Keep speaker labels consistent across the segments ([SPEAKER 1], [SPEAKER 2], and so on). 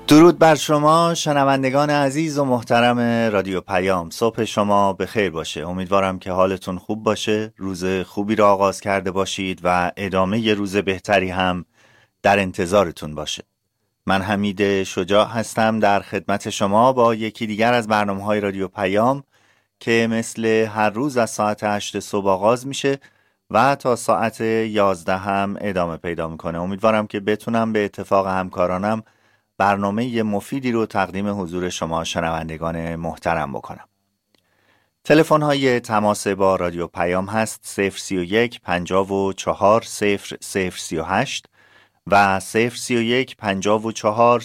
[SPEAKER 1] درود بر شما شنوندگان عزیز و محترم رادیو پیام. صبح شما بخیر باشه. امیدوارم که حالتون خوب باشه، روز خوبی را آغاز کرده باشید و ادامه ی روز بهتری هم در انتظارتون باشه. من حمید شجاع هستم در خدمت شما با یکی دیگر از برنامه‌های رادیو پیام که مثل هر روز از ساعت 8 صبح آغاز میشه و تا ساعت 11 هم ادامه پیدا میکنه. امیدوارم که بتونم به اتفاق همکارانم برنامه مفیدی رو تقدیم حضور شما شنوندگان محترم بکنم. تلفن های تماس با رادیو پیام هست 031 54 0038 و 031 54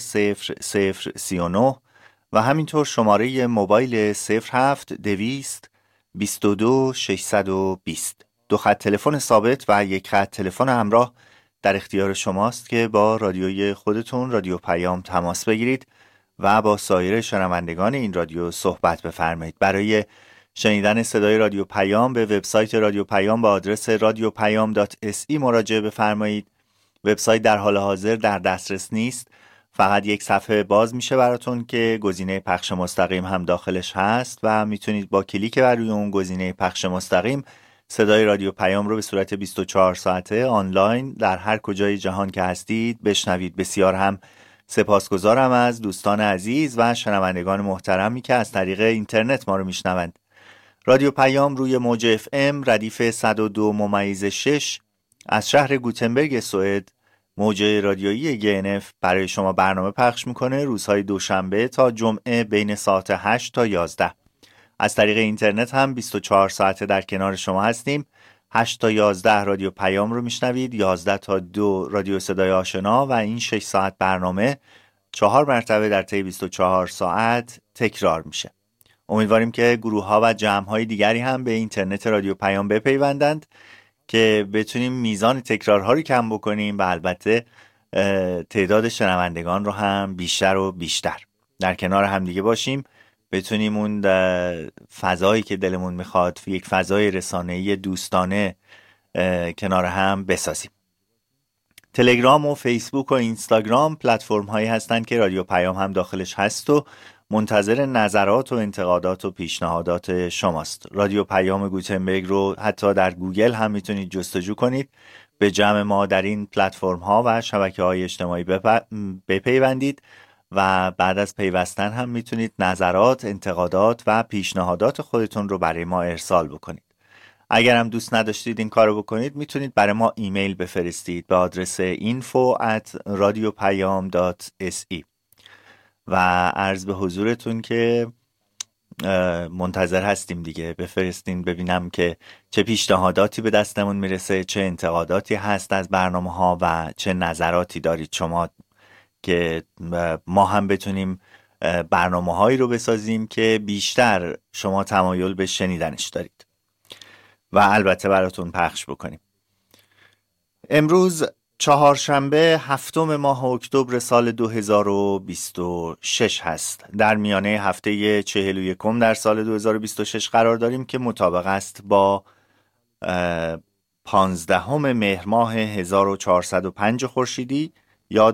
[SPEAKER 1] 0039 و همینطور شماره موبایل 07 200 22 620. دو خط تلفن ثابت و یک خط تلفن همراه در اختیار شماست که با رادیوی خودتون رادیو پیام تماس بگیرید و با سایر شنوندگان این رادیو صحبت بفرمایید. برای شنیدن صدای رادیو پیام به وبسایت رادیو پیام با آدرس radiopayam.se مراجعه بفرمایید. وبسایت در حال حاضر در دسترس نیست، فقط یک صفحه باز میشه براتون که گزینه پخش مستقیم هم داخلش هست و میتونید با کلیک بر روی اون گزینه پخش مستقیم صدای رادیو پیام رو به صورت 24 ساعته آنلاین در هر کجای جهان که هستید بشنوید. بسیار هم سپاسگزارم از دوستان عزیز و شنوندگان محترمی که از طریق اینترنت ما رو میشنوند. رادیو پیام روی موج FM ردیف 102.6 از شهر گوتنبرگ سوئد موج رادیویی GNF برای شما برنامه پخش میکنه روزهای دوشنبه تا جمعه بین ساعت 8 تا 11. از طریق اینترنت هم 24 ساعته در کنار شما هستیم. 8 تا 11 رادیو پیام رو میشنوید، 11 تا 2 رادیو صدای آشنا و این 6 ساعت برنامه 4 مرتبه در طی 24 ساعت تکرار میشه. امیدواریم که گروه ها و جمع های دیگری هم به اینترنت رادیو پیام بپیوندند که بتونیم میزان تکرارها رو کم بکنیم و البته تعداد شنوندگان رو هم بیشتر و بیشتر در کنار همدیگه باشیم، بتونیم اون فضایی که دلمون میخواد یک فضای رسانه‌ای دوستانه کنار هم بسازیم. تلگرام و فیسبوک و اینستاگرام پلتفرم هایی هستند که رادیو پیام هم داخلش هست و منتظر نظرات و انتقادات و پیشنهادات شماست. رادیو پیام گوتنبرگ رو حتی در گوگل هم میتونید جستجو کنید، به جمع ما در این پلتفرم ها و شبکه های اجتماعی بپیوندید و بعد از پیوستن هم میتونید نظرات، انتقادات و پیشنهادات خودتون رو برای ما ارسال بکنید. اگر هم دوست نداشتید این کارو بکنید میتونید برای ما ایمیل بفرستید به آدرس info@radiopayam.se و عرض به حضورتون که منتظر هستیم دیگه. بفرستین ببینم که چه پیشنهاداتی به دستمون میرسه، چه انتقاداتی هست از برنامه ها و چه نظراتی دارید شما که ما هم بتونیم برنامه هایی رو بسازیم که بیشتر شما تمایل به شنیدنش دارید و البته براتون پخش بکنیم. امروز چهارشنبه 7 ماه اکتبر سال 2026 هست. در میانه هفته 41 در سال 2026 قرار داریم که مطابق است با 15 مهر ماه 1405 خورشیدی یا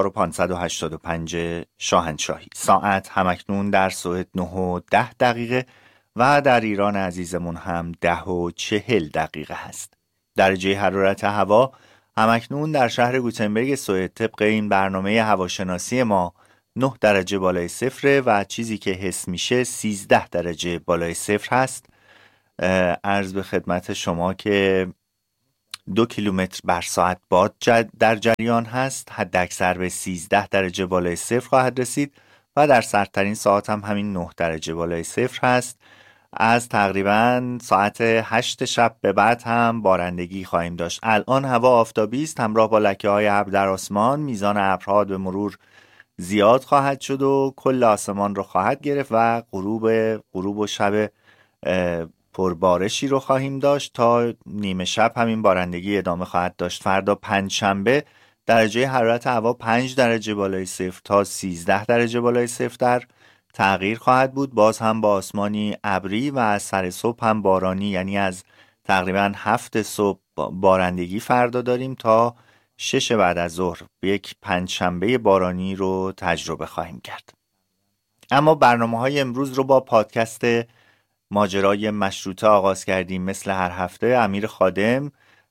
[SPEAKER 1] 2585 شاهنشاهی. ساعت همکنون در سوئد 9:10 و در ایران عزیزمون هم 10:40 هست. درجه حرارت هوا همکنون در شهر گوتنبرگ سوئد طبق این برنامه هواشناسی ما 9 درجه بالای صفر و چیزی که حس میشه 13 درجه بالای صفر هست. عرض به خدمت شما که 2 کیلومتر بر ساعت باد در جریان هست. حد اکثر به 13 درجه بالای صفر خواهد رسید و در سردترین ساعت هم همین 9 درجه بالای صفر هست. از تقریبا ساعت 8 شب به بعد هم بارندگی خواهیم داشت. الان هوا آفتابی است همراه با لکه های ابر در آسمان. میزان ابرها به مرور زیاد خواهد شد و کل آسمان رو خواهد گرفت و غروب و شب پربارشی رو خواهیم داشت. تا نیمه شب همین بارندگی ادامه خواهد داشت. فردا پنجشنبه درجه حرارت هوا 5 درجه بالای صفر تا 13 درجه بالای صفر در تغییر خواهد بود. باز هم با آسمانی ابری و از سر صبح هم بارانی، یعنی از تقریبا 7 صبح بارندگی فردا داریم تا 6 بعد از ظهر یک پنجشنبه بارانی رو تجربه خواهیم کرد. اما برنامه‌های امروز رو با پادکست ماجرای مشروطه آغاز کردیم. مثل هر هفته امیر خادم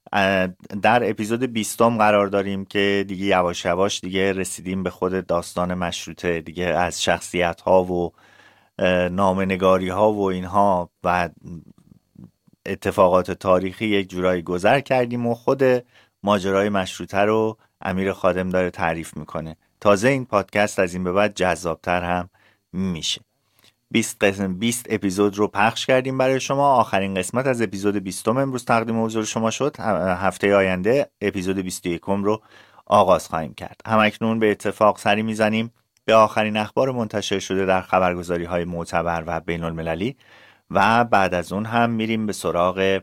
[SPEAKER 1] در اپیزود 20 قرار داریم که دیگه یواش یواش دیگه رسیدیم به خود داستان مشروطه دیگه، از شخصیت ها و نامنگاری ها و اینها و اتفاقات تاریخی یک جورایی گذر کردیم و خود ماجرای مشروطه رو امیر خادم داره تعریف میکنه. تازه این پادکست از این به بعد جذابتر هم میشه. 20 اپیزود رو پخش کردیم برای شما. آخرین قسمت از اپیزود 20 امروز تقدیم حضور شما شد. هفته آینده اپیزود 21 رو آغاز خواهیم کرد. همکنون به اتفاق سری میزنیم به آخرین اخبار منتشر شده در خبرگزاری های معتبر و بین المللی و بعد از اون هم میریم به سراغ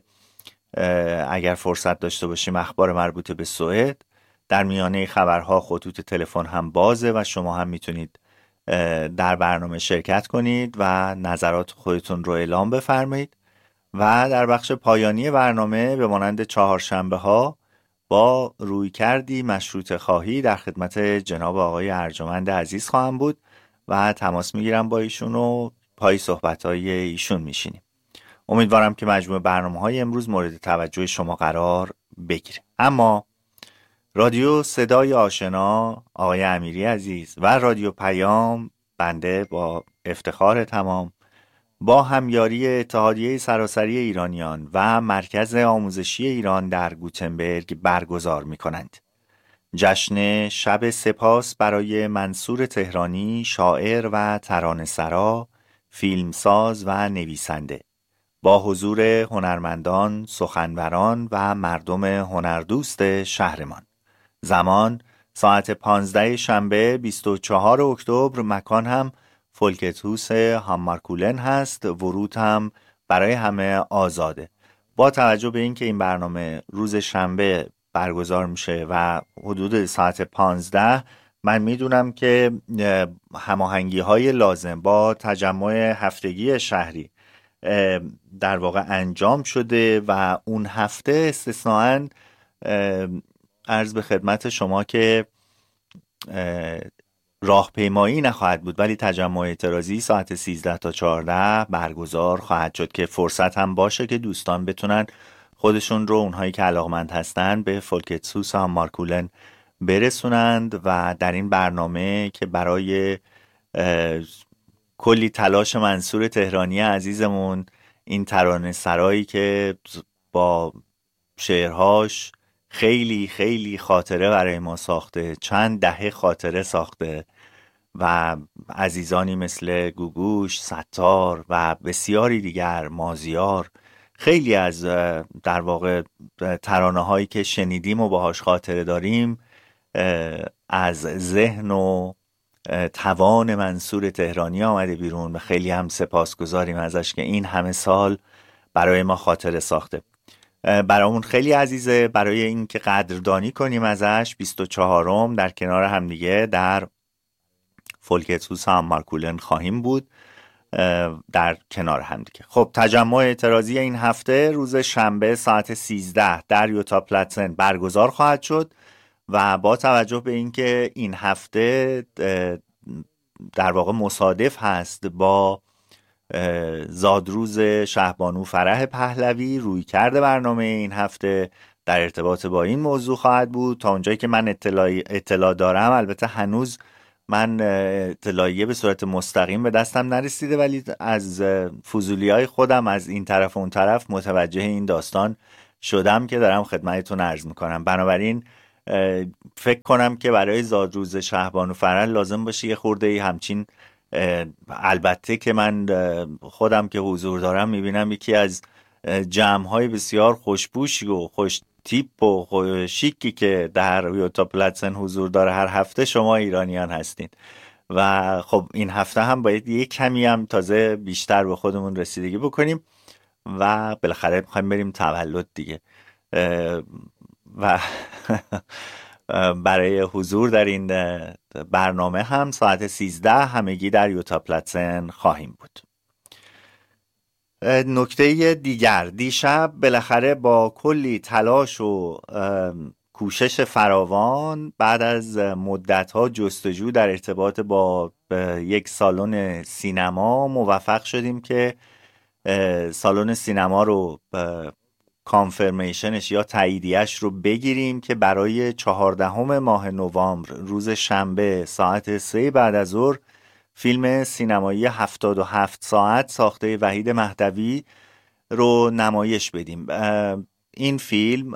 [SPEAKER 1] اگر فرصت داشته باشیم اخبار مربوط به سوئد. در میانه خبرها خطوط تلفن هم بازه و شما هم میتونید در برنامه شرکت کنید و نظرات خودتون رو اعلام بفرمایید. و در بخش پایانی برنامه به مانند چهارشنبه ها با رویکردی مشروطه خواهی در خدمت جناب آقای ارجمند عزیز خواهم بود و تماس میگیرم با ایشون و پای صحبت‌های ایشون میشینیم. امیدوارم که مجموع برنامه‌های امروز مورد توجه شما قرار بگیره. اما رادیو صدای آشنا آقای امیری عزیز و رادیو پیام، بنده با افتخار تمام با همیاری اتحادیه سراسری ایرانیان و مرکز آموزشی ایران در گوتنبرگ برگزار می کنند جشن شب سپاس برای منصور تهرانی، شاعر و ترانه‌سرا، فیلمساز و نویسنده، با حضور هنرمندان، سخنوران و مردم هنردوست شهرمان. زمان ساعت 15 شنبه 24 اکتبر. مکان هم فولکتهوس هاممارکولن هست. ورود هم برای همه آزاده. با توجه به اینکه این برنامه روز شنبه برگزار میشه و حدود ساعت 15، من میدونم که هماهنگی های لازم با تجمع هفتگی شهری در واقع انجام شده و اون هفته استثناءً عرض به خدمت شما که راهپیمایی نخواهد بود، ولی تجمع اعتراضی ساعت 13 تا 14 برگزار خواهد شد که فرصت هم باشه که دوستان بتونن خودشون رو، اونهایی که علاقمند هستن، به فولکتهوس هاممارکولن برسونند و در این برنامه که برای کلی تلاش منصور تهرانی عزیزمون، این ترانه سرایی که با شعرهاش خیلی خیلی خاطره برای ما ساخته، چند دهه خاطره ساخته و عزیزانی مثل گوگوش، ستار و بسیاری دیگر، مازیار، خیلی از در واقع ترانه هایی که شنیدیم و باهاش خاطره داریم از ذهن و توان منصور تهرانی آمده بیرون و خیلی هم سپاسگزاریم ازش که این همه سال برای ما خاطره ساخته. برامون خیلی عزیزه. برای این که قدردانی کنیم ازش 24م در کنار همدیگه در فولکتهوس هاممارکولن خواهیم بود در کنار همدیگه. خب تجمع اعتراضی این هفته روز شنبه ساعت 13 در یوتا پلاتسن برگزار خواهد شد و با توجه به اینکه این هفته در واقع مصادف هست با زادروز شهبانو فرح پهلوی، روی کرده برنامه این هفته در ارتباط با این موضوع خواهد بود. تا اونجایی که من اطلاع دارم، البته هنوز من اطلاعیه به صورت مستقیم به دستم نرسیده، ولی از فضولیای خودم از این طرف و اون طرف متوجه این داستان شدم که دارم خدمتتون عرض میکنم. بنابراین فکر کنم که برای زادروز شهبانو فرح لازم باشه یه خورده همچین، البته که من خودم که حضور دارم میبینم یکی از جمع‌های بسیار خوشبوشی و خوش تیپ و شیکی که در یوتا پلاتسن حضور داره هر هفته شما ایرانیان هستین و خب این هفته هم باید یک کمی هم تازه بیشتر به خودمون رسیدگی بکنیم و بالاخره میخوایم بریم تولد دیگه و برای حضور در این برنامه هم ساعت 13 همگی در یوتا پلاتسن خواهیم بود. نکته دیگر، دیشب بالاخره با کلی تلاش و کوشش فراوان بعد از مدت‌ها جستجو در ارتباط با یک سالن سینما موفق شدیم که سالن سینما رو کانفرمیشنش یا تاییدیش رو بگیریم که برای 14 ماه نوامبر روز شنبه ساعت 3 بعد از ظهر فیلم سینمایی 77 ساعت ساخته وحید مهدوی رو نمایش بدیم. این فیلم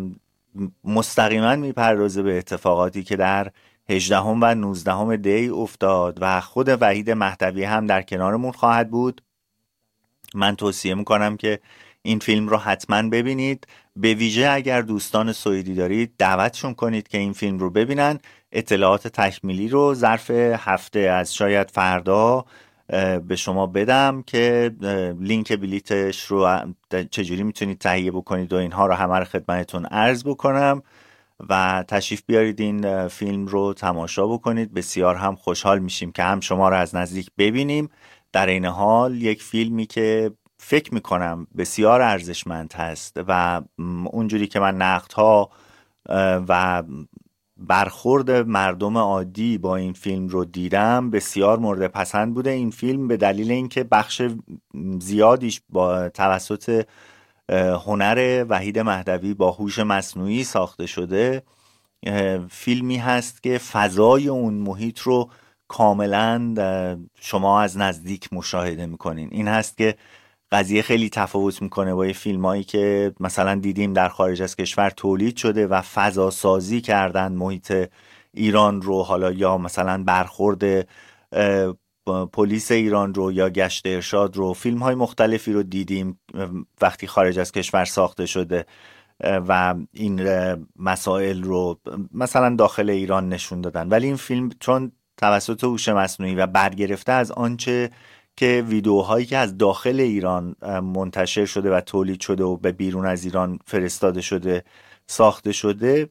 [SPEAKER 1] مستقیما میپردازه به اتفاقاتی که در 18 و 19 دی افتاد و خود وحید مهدوی هم در کنارمون خواهد بود. من توصیه میکنم که این فیلم رو حتما ببینید، به ویژه اگر دوستان سوئدی دارید دعوتشون کنید که این فیلم رو ببینن. اطلاعات تکمیلی رو ظرف هفته از شاید فردا به شما بدم که لینک بلیتش رو چجوری میتونید تهیه بکنید و اینها رو همه رو خدمتتون عرض بکنم و تشریف بیارید این فیلم رو تماشا بکنید. بسیار هم خوشحال میشیم که هم شما رو از نزدیک ببینیم، در این حال یک فیلمی که فکر میکنم بسیار ارزشمند هست و اونجوری که من نقدها و برخورد مردم عادی با این فیلم رو دیدم بسیار مورد پسند بوده. این فیلم به دلیل اینکه بخش زیادیش با توسط هنر وحید مهدوی با هوش مصنوعی ساخته شده، فیلمی هست که فضای اون محیط رو کاملا شما از نزدیک مشاهده میکنین. این هست که قضیه خیلی تفاوت میکنه با فیلم هایی که مثلا دیدیم در خارج از کشور تولید شده و فضا سازی کردن محیط ایران رو، حالا یا مثلا برخورد پلیس ایران رو یا گشت ارشاد رو، فیلم های مختلفی رو دیدیم وقتی خارج از کشور ساخته شده و این مسائل رو مثلا داخل ایران نشون دادن. ولی این فیلم چون توسط هوش مصنوعی و برگرفته از آنچه که ویدیوهایی که از داخل ایران منتشر شده و تولید شده و به بیرون از ایران فرستاده شده ساخته شده،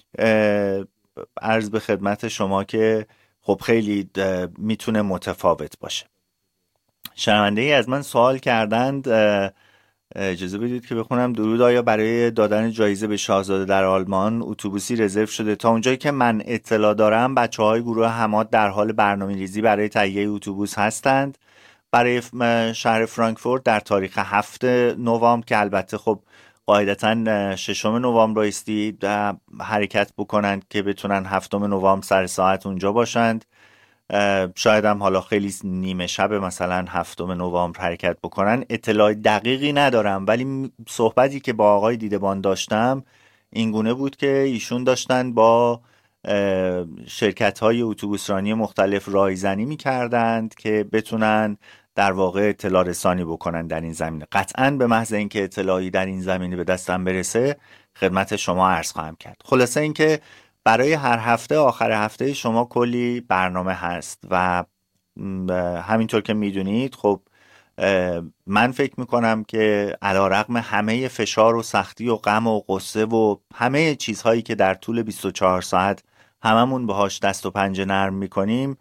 [SPEAKER 1] عرض به خدمت شما که خب خیلی میتونه متفاوت باشه. شنونده ای از من سوال کردند، اجازه بدید که بخونم. درود، آیا برای دادن جایزه به شاهزاده در آلمان اتوبوسی رزرو شده؟ تا اونجایی که من اطلاع دارم بچه‌های گروه حماد در حال برنامه‌ریزی برای تهیه اتوبوس هستند برای شهر فرانکفورت در تاریخ 7 نوامبر که البته خب قاعدتاً 6 نوامبر بایستی حرکت بکنند که بتونن 7 نوامبر سر ساعت اونجا باشند. شاید هم حالا خیلی نیمه شب مثلا 7 نوامبر حرکت بکنن. اطلاع دقیقی ندارم، ولی صحبتی که با آقای دیدبان داشتم این گونه بود که ایشون داشتن با شرکت‌های اتوبوسرانی مختلف رایزنی می‌کردند که بتونن در واقع اطلاع رسانی بکنن در این زمینه. قطعاً به محض اینکه اطلاعی در این زمینه به دستم برسه خدمت شما عرض خواهم کرد. خلاصه اینکه برای هر هفته آخر هفته شما کلی برنامه هست و همینطور که میدونید خب من فکر میکنم که علیرغم همه فشار و سختی و غم و غصه و همه چیزهایی که در طول 24 ساعت هممون باهاش دست و پنجه نرم میکنیم،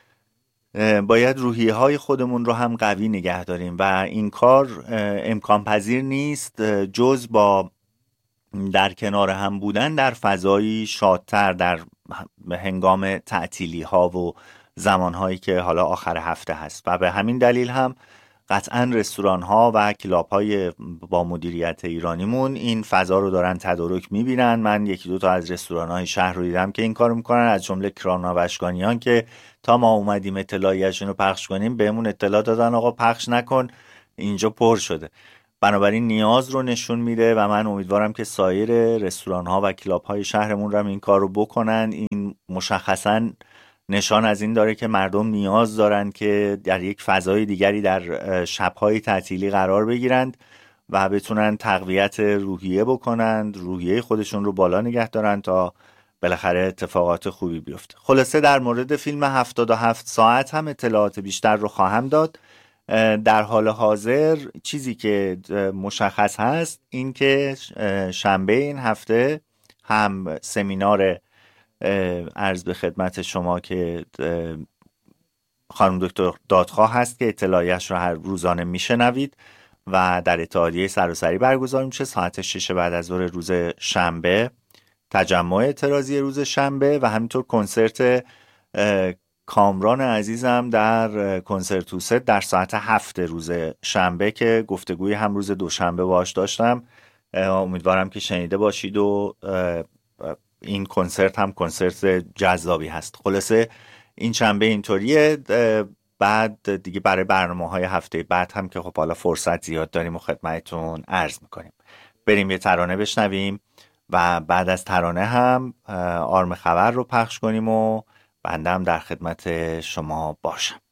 [SPEAKER 1] باید روحیه های خودمون رو هم قوی نگه داریم و این کار امکان پذیر نیست جز با در کنار هم بودن در فضایی شادتر در هنگام تعطیلی ها و زمان هایی که حالا آخر هفته هست. و به همین دلیل هم قطعا رستوران ها و کلاب های با مدیریت ایرانیمون این فضا رو دارن تدارک میبینن. من یکی دو تا از رستوران های شهر رو دیدم که این کارو میکنن، از جمله کرانا و اشکانیان که تا ما اومدیم اطلاعیه‌شون رو پخش کنیم بهمون اطلاع دادن آقا پخش نکن اینجا پر شده. بنابراین نیاز رو نشون میده و من امیدوارم که سایر رستوران ها و کلاب های شهرمون رو این کار رو بکنن. این مشخصاً نشان از این داره که مردم نیاز دارن که در یک فضای دیگری در شب‌های تعطیلی قرار بگیرند و بتونن تقویت روحیه بکنند، روحیه خودشون رو بالا نگه دارن تا بالاخره اتفاقات خوبی بیفته. خلاصه در مورد فیلم 77 ساعت هم اطلاعات بیشتر رو خواهم داد. در حال حاضر چیزی که مشخص هست این که شنبه این هفته هم سمینار عرض به خدمت شما که خانم دکتر دادخواه هست که اطلاعیش رو هر روزانه میشنوید و در اتحادیه سراسری برگزار میشه ساعت 6 بعد از ظهر روز شنبه تجمع اعتراضی روز شنبه و همینطور کنسرت کامران عزیزم در کنسرتوست در ساعت 7 روز شنبه که گفتگوی هم روز دوشنبه باهاش داشتم. امیدوارم که شنیده باشید و این کنسرت هم کنسرت جذابی هست. خلاصه این شنبه اینطوریه. بعد دیگه برای برنامه‌های هفته بعد هم که خب حالا فرصت زیاد داریم و خدمتتون عرض میکنیم. بریم یه ترانه بشنویم و بعد از ترانه هم آرم خبر رو پخش کنیم و بنده هم در خدمت شما باشم.